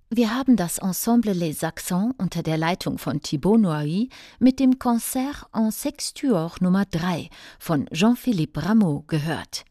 Wir haben das Ensemble Les Accents unter der Leitung von Thibaut Noailly mit dem Concert en Sextuor Nummer 3 von Jean-Philippe Rameau gehört.